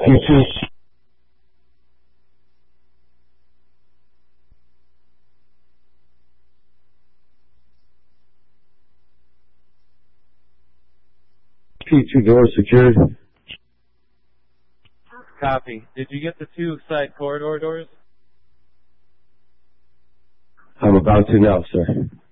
P2. P2 doors secured. Copy. Did you get the 2 side corridor doors? I'm about to now, sir.